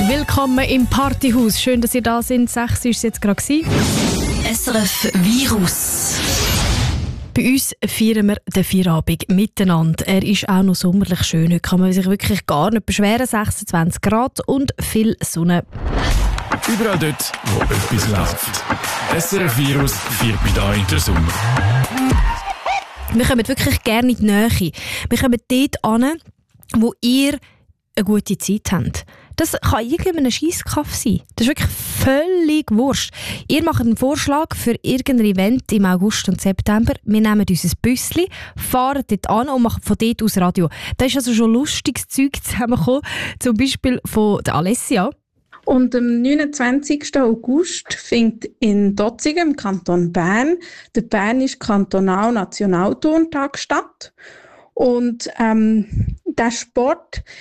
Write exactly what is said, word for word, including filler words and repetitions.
Willkommen im Partyhaus. Schön, dass ihr da seid. sechs war es jetzt gerade. S R F Virus. Bei uns feiern wir den Feierabend miteinander. Er ist auch noch sommerlich schön. Heute kann man sich wirklich gar nicht beschweren. sechsundzwanzig Grad und viel Sonne. Überall dort, wo etwas läuft. S R F Virus feiert bei da in der Sommer. Wir kommen wirklich gerne in die Nähe. Wir kommen dort an, wo ihr eine gute Zeit habt. Das kann irgendein Scheisskaff sein. Das ist wirklich völlig wurscht. Ihr macht einen Vorschlag für irgendein Event im August und September. Wir nehmen unser Büsschen, fahren dort an und machen von dort aus Radio. Da ist also schon lustiges Zeug zusammengekommen. Zum Beispiel von der Alessia. Und am neunundzwanzigsten August findet in Dotzingen im Kanton Bern der Bernische Kantonal-Nationalturntag statt. Und ähm, der Sport